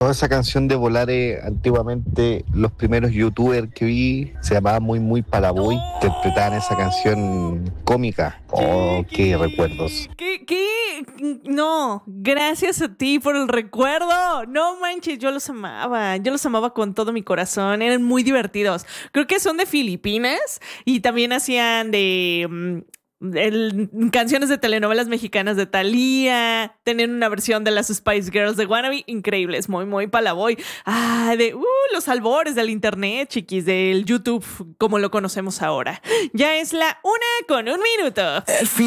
Toda esa canción de Volare, antiguamente los primeros youtubers que vi se llamaban Muy Muy Palaboy, interpretaban esa canción cómica. Oh, qué recuerdos. ¿Qué? No, gracias a ti por el recuerdo. No manches, yo los amaba con todo mi corazón, eran muy divertidos. Creo que son de Filipinas y también hacían canciones de telenovelas mexicanas de Thalía, tenían una versión de las Spice Girls de Wannabe, increíbles, muy, muy palaboy. Los albores del internet, chiquis, del YouTube, como lo conocemos ahora. Ya es la 1:01.